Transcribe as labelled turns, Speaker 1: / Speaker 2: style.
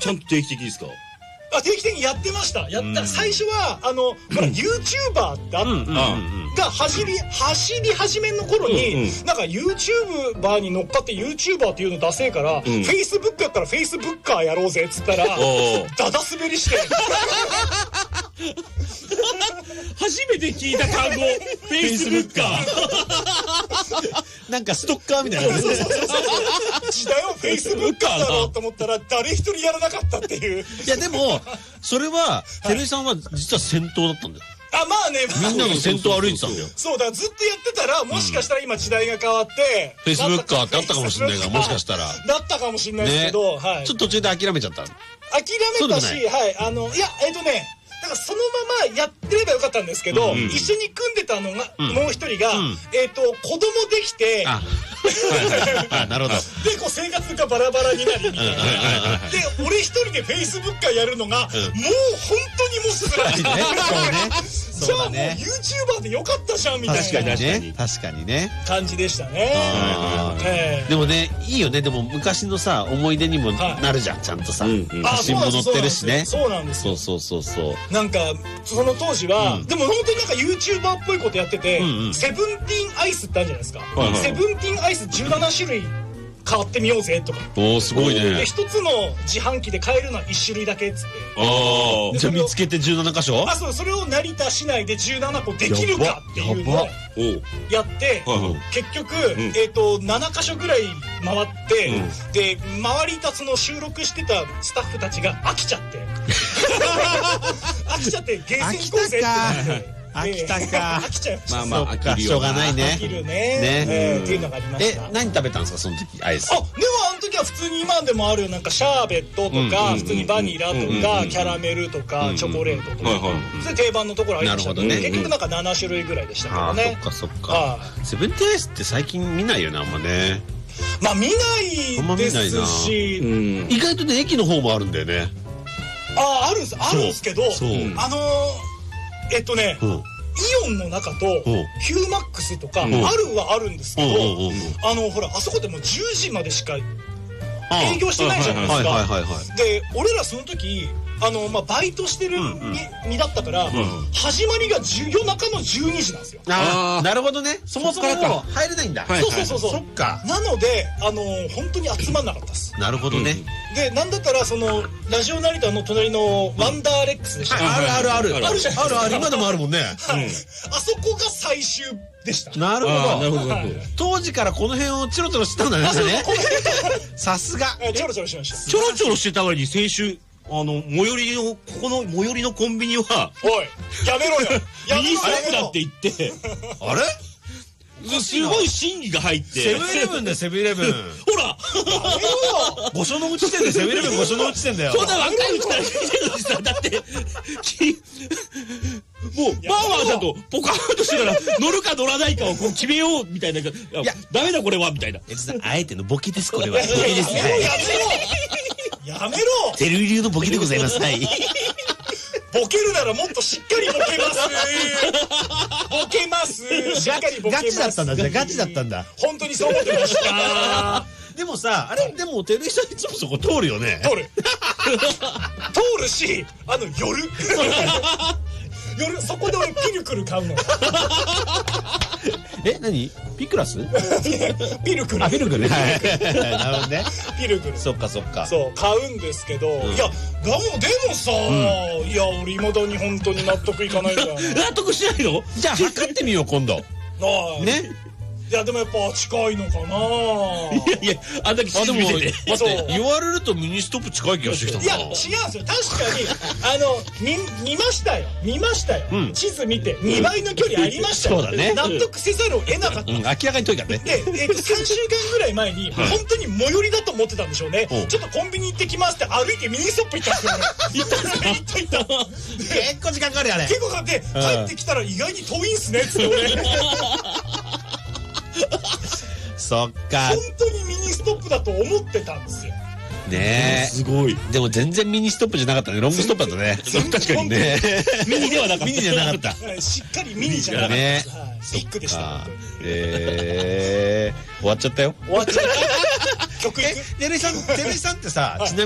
Speaker 1: ちゃんと定期的ですか？
Speaker 2: 定期的にやってました。最初はほら YouTuber ってあったが走り始めの頃になんか YouTuber に乗っかって YouTuber っていうのダセえから Facebook やったら Facebooker やろうぜっつったらダダ滑りして
Speaker 1: 初めて聞いた単語、Facebooker。
Speaker 3: なんかストッカーみたいな。
Speaker 2: 時代を Facebooker だろうと思ったら誰一人やらなかったっていう。
Speaker 3: いやでもそれは照井さんは実は先頭だったんだよ。
Speaker 2: まあね、
Speaker 3: みんなの先頭歩いてたんだよ。
Speaker 2: そうだ、ずっとやってたらもしかしたら今時代が変わって
Speaker 3: Facebooker ってあったかもしれないからもしかしたら
Speaker 2: だったかもしれないですけど、
Speaker 3: ちょっと途中で諦めちゃった。
Speaker 2: 諦めたし、いやだからそのままやってればよかったんですけど、一緒に組んでたのがもう一人が子供できて、
Speaker 3: なるほど。
Speaker 2: でこう生活がバラバラになりみたいな。で俺一人でフェイスブッカーやるのがもう本当にもう辛い。じゃあもう YouTuber でよかったじゃんみたいな。
Speaker 3: 確かにね。
Speaker 2: 感じでしたね。
Speaker 3: でもね、いいよね。でも昔のさ思い出にもなるじゃん、ちゃんとさ。写真も載ってるしね。
Speaker 2: そうなんです。
Speaker 3: そう。
Speaker 2: なんかその当時はでも本当になんか YouTuber っぽいことやってて、セブンティーンアイスってあるじゃないですか。セブンティーンアイス17種類買ってみようぜとか。
Speaker 3: すごいね。
Speaker 2: 一つの自販機で買えるのは1種類だけっつって。
Speaker 3: じゃあ見つけて17箇所？
Speaker 2: そう、それを成田市内で17個できるかっていうのをやって結局7箇所ぐらい回ってで周りたその収録してたスタッフたちが飽きちゃって飽きちゃってゲーセン行こうぜってなって。
Speaker 3: 飽きたか。
Speaker 2: 飽きちゃいました。
Speaker 3: まあ飽きるよ。しょうがないね。
Speaker 2: 飽きるね。っていうのがありました。
Speaker 3: 何食べたんですかその時アイス？
Speaker 2: でもあの時は普通に今でもあるなんかシャーベットとか普通にバニラとかキャラメルとかチョコレートとかそれ定番のところありましたけど結局なんか7種類ぐらいでしたけどね。
Speaker 3: そっか。セブンティーンアイスって最近見ないよねあんまね。
Speaker 2: まあ見ないですし
Speaker 3: 意外とね駅の方もあるんだよね。
Speaker 2: あるんですけどイオンの中とヒューマックスとかあるはあるんですけどほらあそこでもう10時までしか営業してないじゃないですか。で俺らその時バイトしてる身だったから始まりが夜中の12時なんですよ。
Speaker 3: なるほどね。そもそも入れないんだ。
Speaker 2: そうそっか。なので本当に集まんなかったです。
Speaker 3: なるほどね。
Speaker 2: でなんだったらそのラジオ成田の隣のワンダーレックスでした。
Speaker 3: ある
Speaker 2: あるじゃないですか。
Speaker 3: 今でもあるもんね。
Speaker 2: あそこが最終でした。
Speaker 3: なるほど。当時からこの辺をチロチロしてたんだね。さすが。
Speaker 2: チョロチョロしました。
Speaker 1: チョロチョロしてた割に先週最寄りのここの最寄りのコンビニは
Speaker 2: おいやめろよ
Speaker 1: ミニストップだって言って
Speaker 3: あれ
Speaker 1: すごい審議が入って
Speaker 3: セブンイレブンだよセブンイレブン
Speaker 1: ほら
Speaker 3: 五所の地点でセブンイレブン五所の地点だよ
Speaker 1: そんな若いうちから聞いてるのにさだってもうバーバーちゃんとポカーンとしてから乗るか乗らないかをこう決めようみたいな。いやダメだこれはみたいな。
Speaker 3: あえてのボケですこれは。ボケです
Speaker 2: やめろ
Speaker 3: テル流のボケでございます。はい
Speaker 2: ボケるならもっとしっかりボケますしっかりボケます。
Speaker 3: ガチだったんだ。じゃあガチだったんだ。
Speaker 2: 本当にそう思ってました
Speaker 3: でもさあれでもテルさんいつもそこ通るよね。
Speaker 2: 通るし夜そこで俺ピルクル買うの。
Speaker 3: 何ピクラス？
Speaker 2: ピルクル。
Speaker 3: ピルクルね。なるほどね。
Speaker 2: ピルクル。
Speaker 3: そっか。そう
Speaker 2: 買うんですけど、いやでもさ、いや俺未だに本当に納得いかないんだよ。
Speaker 1: 納得しないの？
Speaker 3: じゃあ測ってみよう今度。ね。
Speaker 2: いやでもやっぱ近いのかな。
Speaker 1: いやあんだけ地図見てて
Speaker 3: 言われるとミニストップ近い気がしてきた。
Speaker 2: いや違うんですよ。確かに見ましたよ。地図見て2倍の距離ありましたよ。
Speaker 3: そうだね。
Speaker 2: 納得せざるを得なかった。
Speaker 3: 明らかに遠いからね。
Speaker 2: で3週間ぐらい前に本当に最寄りだと思ってたんでしょうね。ちょっとコンビニ行ってきますって歩いてミニストップ行ったんですよ。行った。
Speaker 3: 結構時間かかるよあれ。
Speaker 2: 結構かかって帰ってきたら意外に遠いんすねっつって俺。
Speaker 3: そっか。
Speaker 2: 本当にミニストップだと思ってたんですよ。
Speaker 3: ねえ
Speaker 1: すごい。
Speaker 3: でも全然ミニストップじゃなかったね。ロングストップだったね。
Speaker 1: 確かにね。ミニではなかった。
Speaker 3: ミニじゃなかった。
Speaker 2: しっかりミニじゃなかった。ビッグでした。
Speaker 3: 終わっちゃったよ。
Speaker 2: 終わっちゃった。曲いく？
Speaker 3: テレイさんってさ、ちなみに